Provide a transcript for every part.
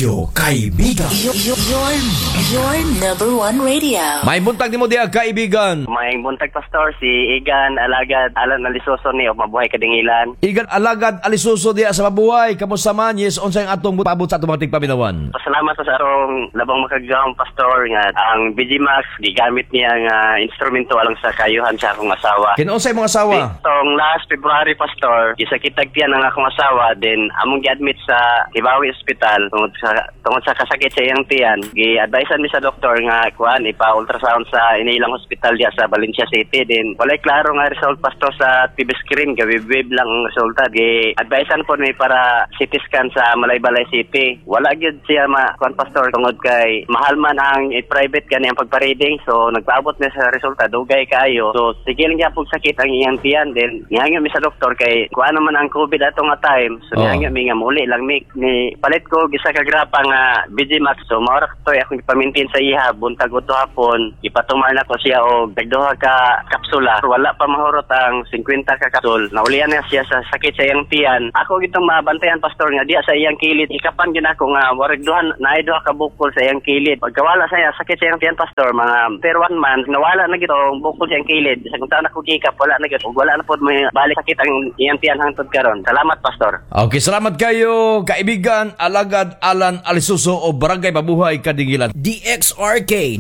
Radyo Kaibigan. Your number one radio. May buntag ni mo diya, kaibigan. May buntag, Pastor, si Igan Alagad Alan Alisoso ni o mabuhay kadingilan. Igan Alagad Alisuso diya sa mabuhay. Kamusta man? Yes, unsay ang atong paabot sa atong mga tigpaminawan. Pasalamat sa arong labang makagawang Pastor nga ang BG Max gigamit niya nga instrumento alang sa kayuhan sa akong asawa. Kinunsay mong asawa? Itong last February, Pastor, gisakitag tiyan ang akong asawa, then among gi-admit sa Kibawi Hospital tungod sa kasakit sa iyang tiyan. Gi-advisean mi sa doktor nga kuan ipa-ultrasound sa inilang hospital diya sa Valencia City. Then walay klaro nga result, Pastor, sa TV screen, gawib-wib lang ang resulta. Gi-advisean po mi para CT scan sa Malaybalay City. Wala gyud siya kuan, Pastor, tungod kay mahal man ang private kani ang pagpa-reading, so nagpaabot na sa resulta dugay kaayo. So sige lang gyapon sakit ang iyang tiyan. Then nihangyo mi sa doktor kay kuan naman ang COVID ato nga time. So nihangyo mi nga muli lang mi palit ko gisa ka grapa nga BG Max. So maura to akong ipamintin sa iha buntag uto hapon. Ipatumar na ko siya og dagduha ka kapsula. Wala pa mahurot ang 50 ka kapsul. Naulian na siya sa sakit sa iyang tiyan. Ako gitong mabantayan, Pastor, nga diya sa iyang kilid. Ikapan gyud ako nga warag duha ka bukol sa iyang kilid. Pagkawala sa iya sakit sa iyang tiyan, Pastor, mga per 1 month nawala na gito bukol sa iyang kilid. Sa kung taon ako gikap, wala na gito. Wala na pod may balik sakit ang iyang tiyan hangtod karon. Salamat, Pastor. Okay, salamat kayo, kaibigan Alagad Alan Alisuso o Barangay Mabuhay Kadingilan. DXRK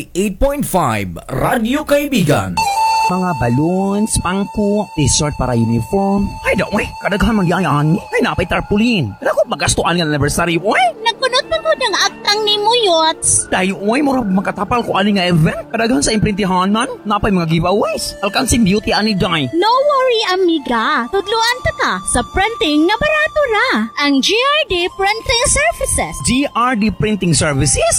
98.5 Radyo Kaibigan. Mga balloons, pangko, t-shirt para uniform. Ay, daw, kadaghan magyayan. Ay, napay tarpaulin. Ako, magastuan ng anniversary, oy. Nagkunot pa ko ng aktang ni mo, Yots. Dahil, oy, mura makatapal ko ani nga event. Kadaghan sa imprintihan man, napay mga giveaways. Alkansing beauty ani day. No worry, amiga. Tudluan ta ka sa printing na barato ra. Ang GRD Printing Services. GRD Printing Services?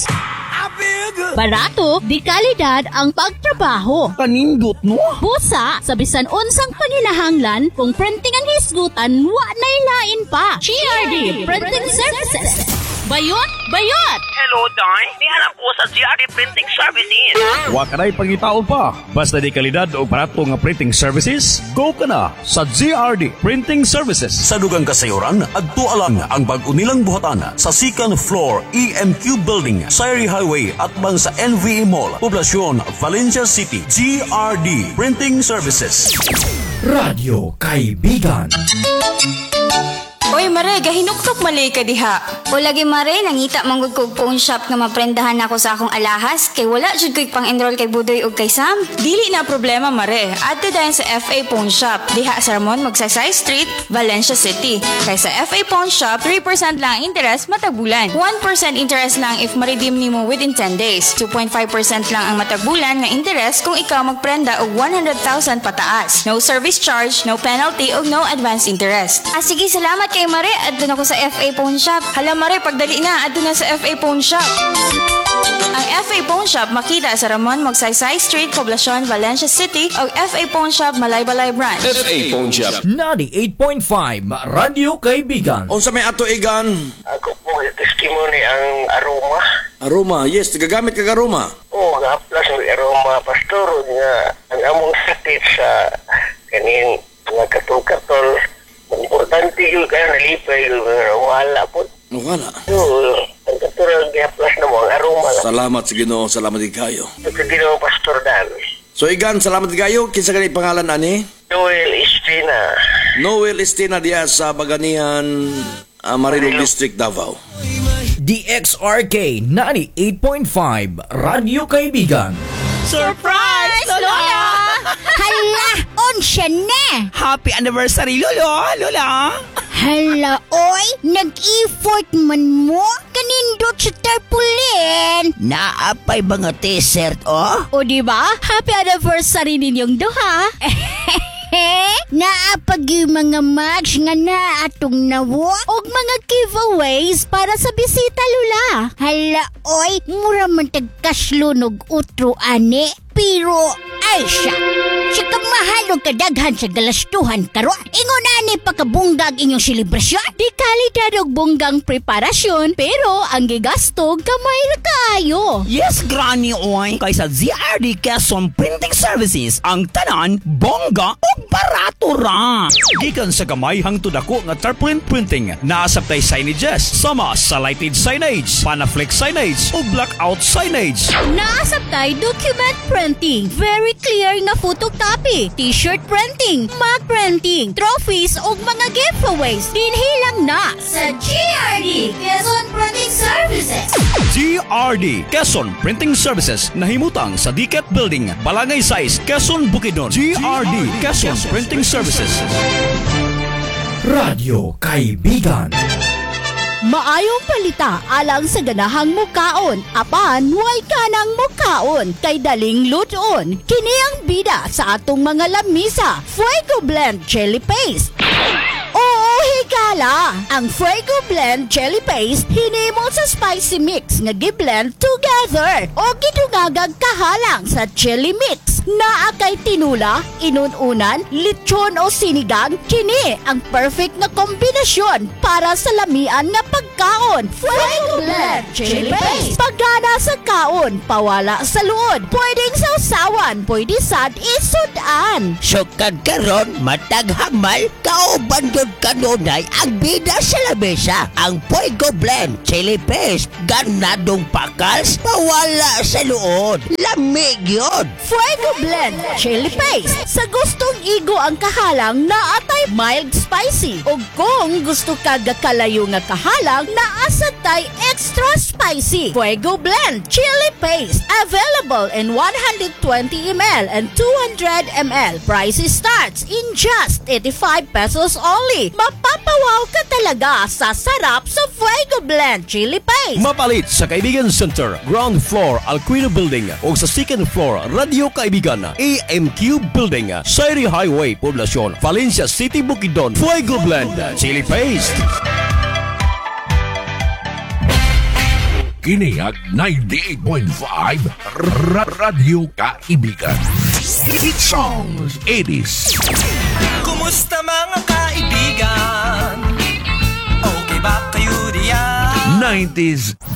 Barato, di kalidad ang pagtrabaho. Kanindot, no? Busa, sa bisan unsang panginahanglan, kung printing ang hisgutan, wa na ilain pa. GRD Printing Services. Bayot! Bayot! Hello, Day. Nihanap ko sa GRD Printing Services. Wa ka na'y pangitao pa. Basta di kalidad o barato nga printing services, go ka na sa GRD Printing Services. Sa dugang kasayuran, adto alang ang bag-unilang buhatan sa second floor EMQ Building, Sayri Highway at bang sa NVE Mall, Poblacion, Valencia City. GRD Printing Services. Radyo Kaibigan. Oy, Mare, gahinuktok malay ka diha. O lagi, Mare, nangita manggod kog phone shop nga maprendahan ako sa akong alahas kay wala jud ko'y pang-enroll kay Budoy ug kay Sam. Dili na problema, Mare. Adto dayon sa FA Phone Shop. Diha sa Ramon, Magsaysay Street, Valencia City. Kay sa FA Phone Shop, 3% lang ang interest matag bulan. 1% interest lang if ma-redeem nimo within 10 days. 2.5% lang ang matag bulan nga interest kung ikaw magprenda og 100,000 pataas. No service charge, no penalty ug no advance interest. Sige, salamat kay Mare, adto na ko sa FA Phone Shop. Hala, Mare, pagdali na, adto na sa FA Phone Shop. Ang FA Phone Shop makita sa Ramon, Magsaysay Street, Poblacion, Valencia City o FA Phone Shop, Malaybalay Branch. FA Phone Shop 98.5 Radyo Kaibigan. Unsa may ato, Igan? Ako po, testimony ang aroma. Aroma, yes, gagamit kag aroma. Oo, ga-plus ng aroma, Pastor, nga ang among sakit sa kanin mga katol-katol. Importante yun kaya nalipay yun, wala po. Wala. So, ang katulad ng plus na mo, ang aroma. Salamat sa Ginoo, salamat kayo. Sa Ginoo, Pastor Dan. So, Igan, salamat kayo. Kinsa kanay pangalan ani? Noel Estina. Noel Estina diya sa Baganihan, Marilog District, Davao. DXRK 98.5 Radyo Kaibigan. Surprise, Lola! Hala, onsya na! Happy anniversary, Lola! Hala, oy, nag-effort man mo? Kanindot sa tarpaulin. Naapay ba nga t-shirt, oh? O diba? Happy anniversary ninyong duha. Naapag yung mga match nga na atong nawo og mga giveaways para sa bisita, Lula. Hala, oy, mura man tagkaslunog utro, ane. Pero Ay siya! Siya ka mahalo kadaghan sa galastuhan karon. Ingon na ni pakabunggag inyong selebrasyon. Di kalidad og bunggang preparasyon pero ang gigasto gamay ra kaayo. Yes, Granny Oy. Kaysa ZRD Quezon Printing Services, ang tanan, bongga o barato ra. Gikan sa gamay hangtod ako nga tarpaulin printing, naasabtay signages, sama sa lighted signage, panaflex signage o blackout signage. Naasabtay document printing, very clear nga photocopy, t-shirt printing, mug printing, trophies ug mga giveaways. Dinhilang na sa GRD Quezon Printing Services. GRD Quezon Printing Services nahimutang sa Diket Building, Balangay 6, Quezon, Bukidnon. GRD Quezon Printing Services. Radio Kaibigan. Maayong palita alang sa ganahang mukaon, apan way kanang mukaon kay daling luton. Kini ang bida sa atong mga lamisa, Fuego Blend Chili Paste. Oo, higala! Ang Fuego Blend Chili Paste hinimo sa spicy mix nga gi-blend together o gidungagag kahalang sa chili mix. Naa kay tinula, inununan, lechon o sinigang, kini ang perfect na kombinasyon para sa lamian nga pagkaon. Fuego Blend Chili Paste. Pagana sa kaon, pawala sa luod. Pwedeng sausawan, pwede sad isudan. Sukad karon matag hamal kauban gyud kanunay ang bida sa lamesa. Ang Fuego Blend Chili Paste ganadong pakals pawala sa luod. Lamig yun. Fuego Blend Chili Paste. Sa gustong igo ang kahalang naatay mild spicy. O kung gusto ka gakalayo nga kahalang naasatay extra spicy. Fuego Blend Chili Paste. Available in 120 ml and 200 ml. Price starts in just 85 pesos only. Mapapawaw ka talaga sa sarap sa Fuego Blend Chili Paste. Mapalit sa Kaibigan Center, ground floor, Alquino Building o sa second floor, Radio Kaibigan, AMQ Building, Sayri Highway, Poblacion, Valencia City, Bukidnon. Fuego Blend Chili Paste. Kiniag 98.5 Radio Kaibigan. Hit songs 80s. Kumusta mga kaibigan? Okay ba kayo diyan? 90s